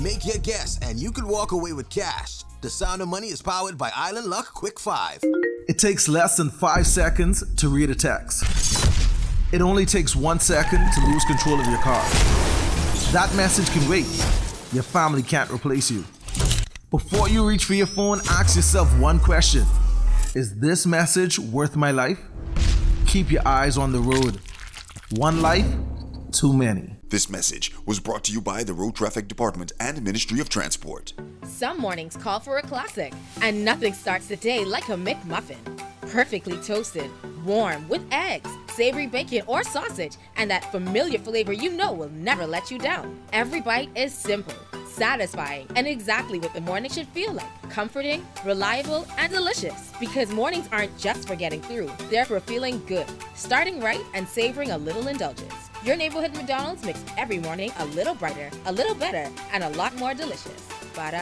Make your guess and you could walk away with cash. The Sound of Money is powered by Island Luck Quick 5. It takes less than 5 seconds to read a text. It only takes 1 second to lose control of your car. That message can wait. Your family can't replace you. Before you reach for your phone, ask yourself one question. Is this message worth my life? Keep your eyes on the road. One life, too many. This message was brought to you by the Road Traffic Department and Ministry of Transport. Some mornings call for a classic, and nothing starts the day like a McMuffin. Perfectly toasted, warm, with eggs, savory bacon or sausage, and that familiar flavor you know will never let you down. Every bite is simple, satisfying, and exactly what the morning should feel like. Comforting, reliable, and delicious. Because mornings aren't just for getting through, they're for feeling good, starting right, and savoring a little indulgence. Your neighborhood McDonald's makes every morning a little brighter, a little better, and a lot more delicious. Ba-da.